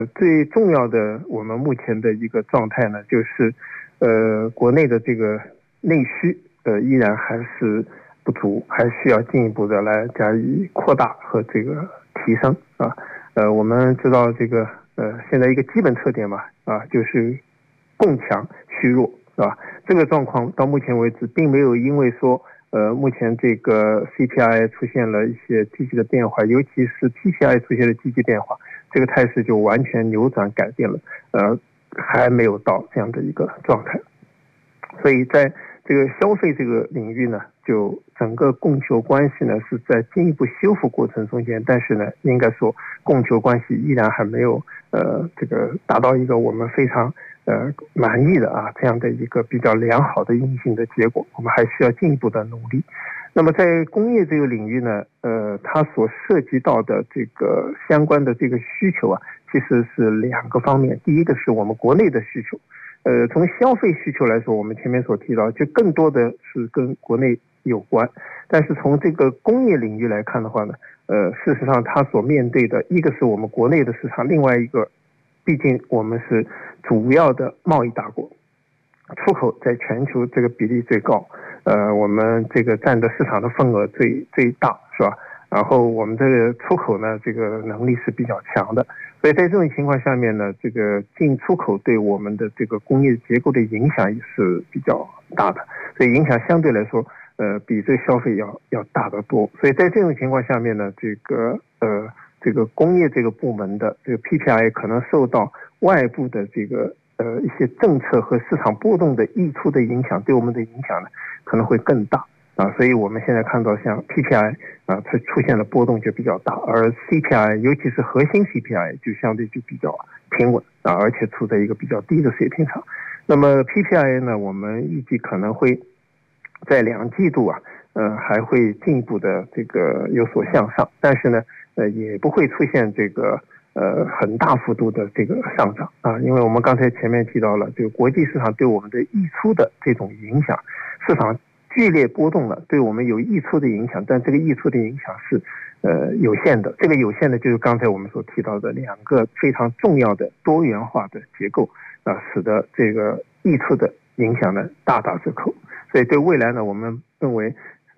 最重要的我们目前的一个状态呢，就是国内的这个内需依然还是不足，还需要进一步的来加以扩大和这个提升啊。我们知道这个现在一个基本特点嘛就是供强虚弱是吧？这个状况到目前为止并没有因为说目前这个 CPI 出现了一些积极的变化，尤其是 PPI 出现了积极变化，这个态势就完全扭转改变了，还没有到这样的一个状态。所以在这个消费这个领域呢，就整个供求关系呢是在进一步修复过程中间，但是呢，应该说供求关系依然还没有这个达到一个我们非常满意的这样的一个比较良好的运行的结果，我们还需要进一步的努力。那么在工业这个领域呢，它所涉及到的这个相关的这个需求其实是两个方面。第一个是我们国内的需求，从消费需求来说，我们前面所提到，就更多的是跟国内有关。但是从这个工业领域来看的话呢，事实上它所面对的一个是我们国内的市场，另外一个，毕竟我们是主要的贸易大国，出口在全球这个比例最高，我们这个占的市场的份额最大，是吧？然后我们这个出口呢，这个能力是比较强的，所以在这种情况下面呢，这个进出口对我们的这个工业结构的影响也是比较大的，所以影响相对来说，比这个消费要大得多。所以在这种情况下面呢，这个工业这个部门的这个 PPI 可能受到外部的这个一些政策和市场波动的溢出的影响，对我们的影响呢可能会更大。所以我们现在看到像 PPI 它出现了波动就比较大，而 CPI 尤其是核心 CPI 就相对就比较平稳而且处在一个比较低的水平上。那么 PPI 呢，我们预计可能会在2季度还会进一步的这个有所向上，但是呢也不会出现这个很大幅度的这个上涨因为我们刚才前面提到了这个国际市场对我们的溢出的这种影响，市场剧烈波动了，对我们有溢出的影响，但这个溢出的影响是有限的。这个有限的就是刚才我们所提到的2个非常重要的多元化的结构使得这个溢出的影响呢大打折扣。所以对未来呢，我们认为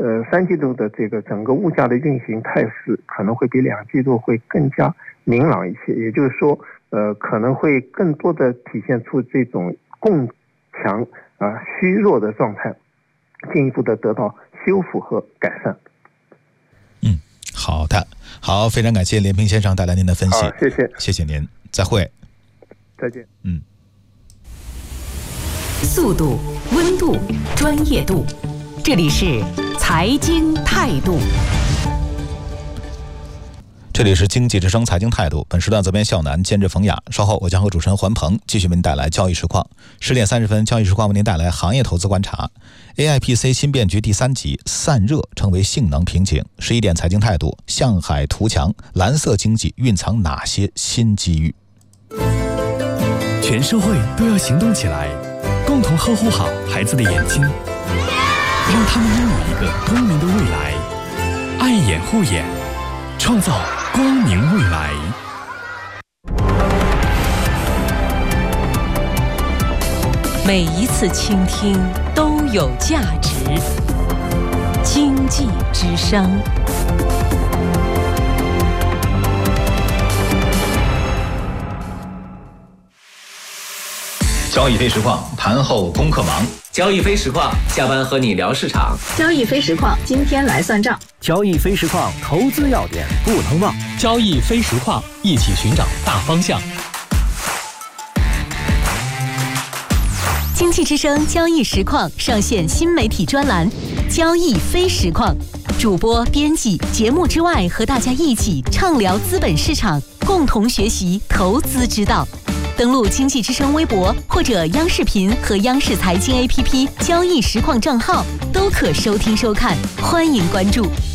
3季度的这个整个物价的运行态势可能会比2季度会更加明朗一些，也就是说可能会更多的体现出这种供强虚弱的状态进一步的得到修复和改善。 好的，好，非常感谢连平先生带来您的分析。 谢谢， 谢谢您，再会， 再见。 速度、温度、专业度，这里是财经态度。 这里是经济之声财经态度，本时段责编笑南，监制冯雅。稍后我将和主持人环鹏继续为您带来交易实况。10点30分，交易实况为您带来行业投资观察。AIPC 新变局第3集，散热成为性能瓶颈。11点财经态度，向海图强，蓝色经济蕴藏哪些新机遇？ 全社会都要行动起来，共同呵护好孩子的眼睛，让他们拥有一个光明的未来。爱眼护眼，创造光明未来。 每一次倾听都有价值。经济之声。 交易非实况，盘后功课忙。 交易非实况，下班和你聊市场。 交易非实况，今天来算账。 交易非实况，投资要点不能忘。 交易非实况，一起寻找大方向。 经济之声交易实况上线新媒体专栏交易非实况，主播编辑节目之外和大家一起畅聊资本市场，共同学习投资之道。登录经济之声微博或者央视频和央视财经 APP 交易实况账号都可收听收看，欢迎关注。